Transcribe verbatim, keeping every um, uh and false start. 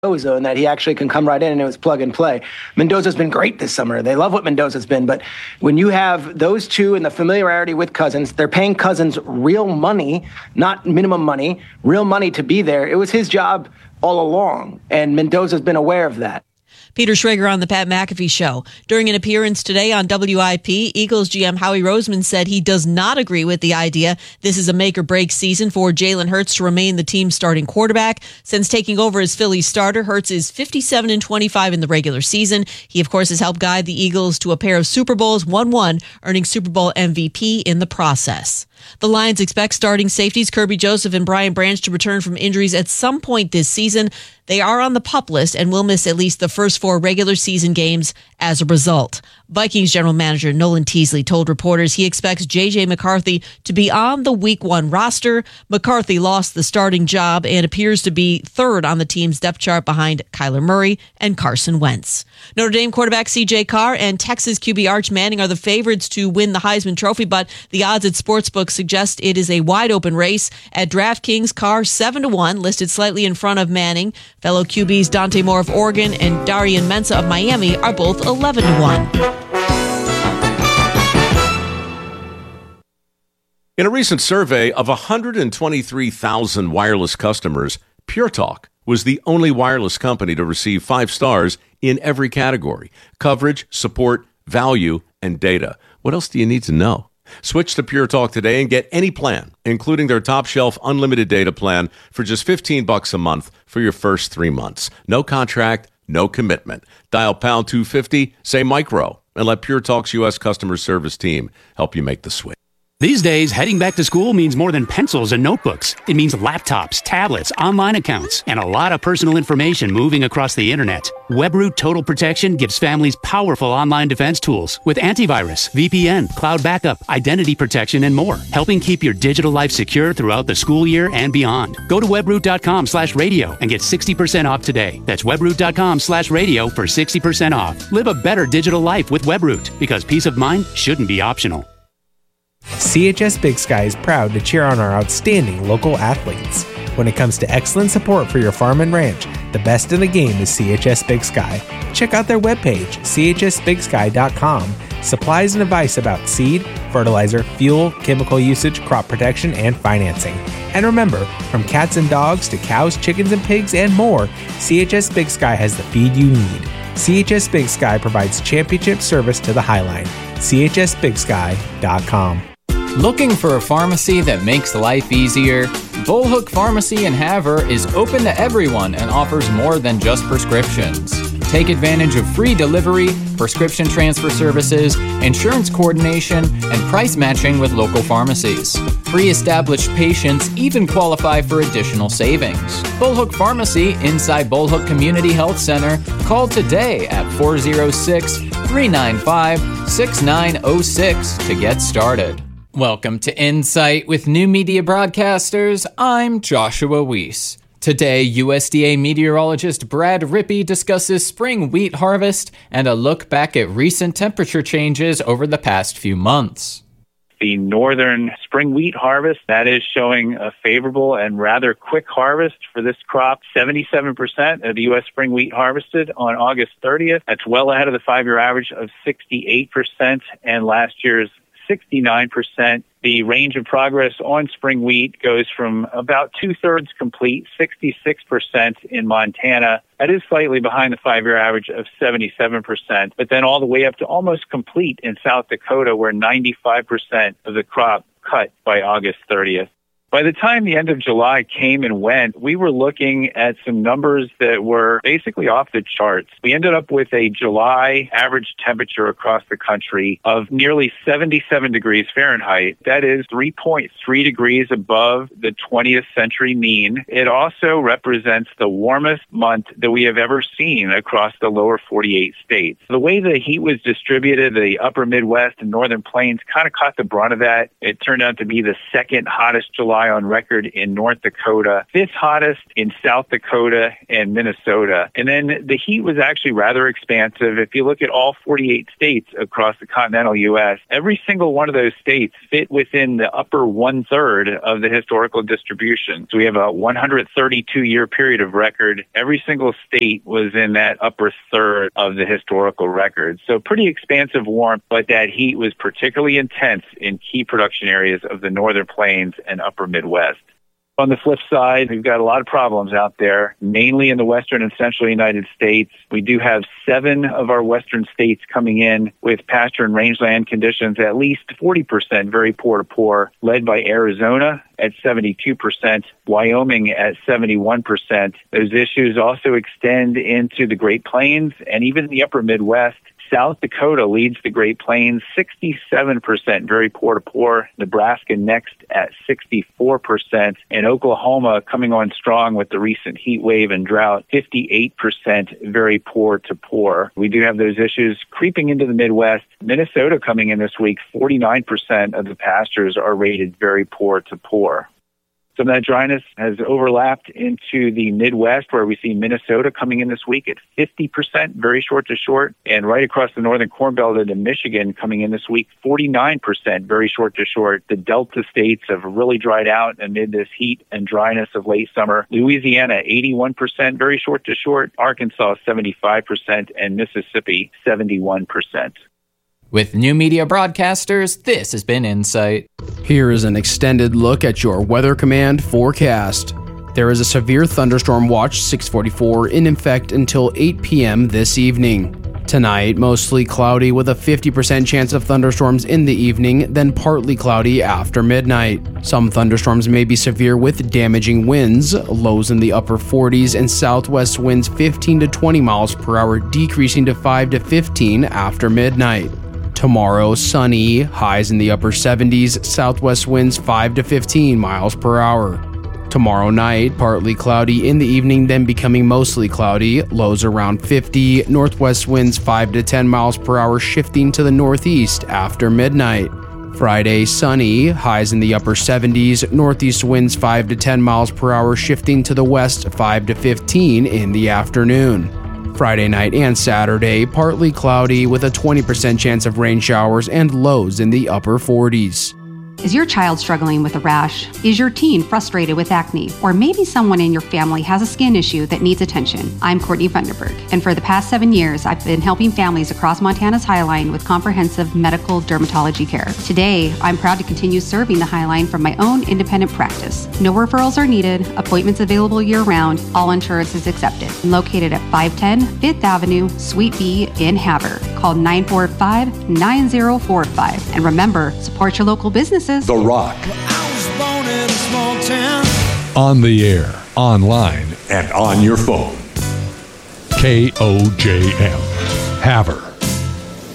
Mendoza, and that he actually can come right in and it was plug and play. Mendoza's been great this summer. They love what Mendoza's been, but when you have those two and the familiarity with Cousins, they're paying Cousins real money, not minimum money, real money to be there. It was his job all along, and Mendoza's been aware of that. Peter Schrager on the Pat McAfee Show. During an appearance today on W I P, Eagles G M Howie Roseman said he does not agree with the idea this is a make-or-break season for Jalen Hurts to remain the team's starting quarterback. Since taking over as Phillies starter, Hurts is fifty-seven and twenty-five in the regular season. He, of course, has helped guide the Eagles to a pair of Super Bowls, one one, earning Super Bowl M V P in the process. The Lions expect starting safeties Kirby Joseph and Brian Branch to return from injuries at some point this season. They are on the PUP list and will miss at least the first four regular season games as a result. Vikings general manager Nolan Teasley told reporters he expects J J McCarthy to be on the week one roster. McCarthy lost the starting job and appears to be third on the team's depth chart behind Kyler Murray and Carson Wentz. Notre Dame quarterback C J Carr and Texas Q B Arch Manning are the favorites to win the Heisman Trophy, but the odds at Sportsbook suggest it is a wide open race. At DraftKings, Carr seven to one, listed slightly in front of Manning. Fellow Q Bs Dante Moore of Oregon and Darian Mensah of Miami are both eleven to one. In a recent survey of one hundred twenty-three thousand wireless customers, Pure Talk was the only wireless company to receive five stars in every category: coverage, support, value, and data. What else do you need to know? Switch to Pure Talk today and get any plan, including their top shelf unlimited data plan, for just fifteen bucks a month for your first three months. No contract, no commitment. Dial pound two fifty, say micro, and let Pure Talk's U S customer service team help you make the switch. These days, heading back to school means more than pencils and notebooks. It means laptops, tablets, online accounts, and a lot of personal information moving across the internet. WebRoot Total Protection gives families powerful online defense tools with antivirus, V P N, cloud backup, identity protection, and more, helping keep your digital life secure throughout the school year and beyond. Go to webroot.com slash radio and get sixty percent off today. That's webroot.com slash radio for sixty percent off. Live a better digital life with WebRoot, because peace of mind shouldn't be optional. C H S Big Sky is proud to cheer on our outstanding local athletes. When it comes to excellent support for your farm and ranch, the best in the game is C H S Big Sky. Check out their webpage, c h s big sky dot com. Supplies and advice about seed, fertilizer, fuel, chemical usage, crop protection, and financing. And remember, from cats and dogs to cows, chickens, and pigs, and more, C H S Big Sky has the feed you need. C H S Big Sky provides championship service to the Highline. c h s big sky dot com. Looking for a pharmacy that makes life easier? Bullhook Pharmacy in Havre is open to everyone and offers more than just prescriptions. Take advantage of free delivery, prescription transfer services, insurance coordination, and price matching with local pharmacies. Pre-established patients even qualify for additional savings. Bullhook Pharmacy inside Bullhook Community Health Center. Call today at four oh six, three nine five, six nine oh six to get started. Welcome to Insight with New Media Broadcasters. I'm Joshua Weiss. Today, U S D A meteorologist Brad Rippey discusses spring wheat harvest and a look back at recent temperature changes over the past few months. The northern spring wheat harvest, that is showing a favorable and rather quick harvest for this crop. seventy-seven percent of the U S spring wheat harvested on August thirtieth. That's well ahead of the five-year average of sixty-eight percent and last year's sixty-nine percent. The range of progress on spring wheat goes from about two-thirds complete, sixty-six percent in Montana. That is slightly behind the five-year average of seventy-seven percent, but then all the way up to almost complete in South Dakota, where ninety-five percent of the crop cut by August thirtieth. By the time the end of July came and went, we were looking at some numbers that were basically off the charts. We ended up with a July average temperature across the country of nearly seventy-seven degrees Fahrenheit. That is three point three degrees above the twentieth century mean. It also represents the warmest month that we have ever seen across the lower forty-eight states. The way the heat was distributed, the upper Midwest and northern plains kind of caught the brunt of that. It turned out to be the second hottest July high on record in North Dakota, fifth hottest in South Dakota and Minnesota. And then the heat was actually rather expansive. If you look at all forty-eight states across the continental U S, every single one of those states fit within the upper one-third of the historical distribution. So we have a one hundred thirty-two year period of record. Every single state was in that upper third of the historical record. So pretty expansive warmth, but that heat was particularly intense in key production areas of the northern plains and upper Midwest. On the flip side, we've got a lot of problems out there, mainly in the western and central United States. We do have seven of our western states coming in with pasture and rangeland conditions at least forty percent very poor to poor, led by Arizona at seventy-two percent, Wyoming at seventy-one percent. Those issues also extend into the Great Plains and even the upper Midwest. South Dakota leads the Great Plains, sixty-seven percent very poor to poor. Nebraska next at sixty-four percent. And Oklahoma coming on strong with the recent heat wave and drought, fifty-eight percent very poor to poor. We do have those issues creeping into the Midwest. Minnesota coming in this week, forty-nine percent of the pastures are rated very poor to poor. Some of that dryness has overlapped into the Midwest, where we see Minnesota coming in this week at fifty percent, very short to short, and right across the northern Corn Belt into Michigan coming in this week, forty-nine percent, very short to short. The Delta states have really dried out amid this heat and dryness of late summer. Louisiana, eighty-one percent, very short to short. Arkansas, seventy-five percent, and Mississippi, seventy-one percent. With New Media Broadcasters, this has been Insight. Here is an extended look at your Weather Command forecast. There is a severe thunderstorm watch six forty-four in effect until eight p.m. this evening. Tonight, mostly cloudy with a fifty percent chance of thunderstorms in the evening, then partly cloudy after midnight. Some thunderstorms may be severe with damaging winds, lows in the upper forties, and southwest winds fifteen to twenty miles per hour, decreasing to five to fifteen after midnight. Tomorrow, sunny, highs in the upper seventies, southwest winds five to fifteen miles per hour. Tomorrow night, partly cloudy in the evening, then becoming mostly cloudy, lows around fifty, northwest winds five to ten miles per hour, shifting to the northeast after midnight. Friday, sunny, highs in the upper seventies, northeast winds five to ten miles per hour, shifting to the west five to fifteen in the afternoon. Friday night and Saturday, partly cloudy with a twenty percent chance of rain showers and lows in the upper forties. Is your child struggling with a rash? Is your teen frustrated with acne? Or maybe someone in your family has a skin issue that needs attention? I'm Courtney Funderburg, and for the past seven years, I've been helping families across Montana's Highline with comprehensive medical dermatology care. Today, I'm proud to continue serving the Highline from my own independent practice. No referrals are needed, appointments available year-round, all insurance is accepted. I'm located at five ten Fifth Avenue, Suite B in Havre. Call nine four five, nine zero four five. And remember, support your local businesses. The Rock. On the air, online, and on your phone. K O J M. Havre.